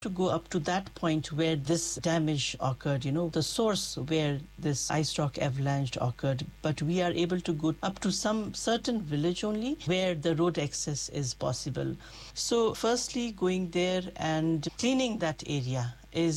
to go up to that point where this damage occurred, the source where this ice rock avalanche occurred. But we are able to go up to some certain village only where the road access is possible. So, firstly, going there and cleaning that area is